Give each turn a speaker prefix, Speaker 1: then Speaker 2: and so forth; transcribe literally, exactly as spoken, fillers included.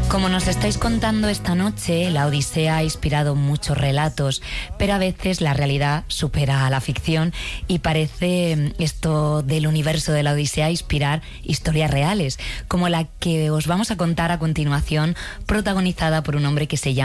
Speaker 1: Como nos estáis contando esta noche, la Odisea ha inspirado muchos relatos, pero a veces la realidad supera a la ficción y parece esto del universo de la Odisea inspirar historias reales, como la que os vamos a contar a continuación, protagonizada por un hombre que se llama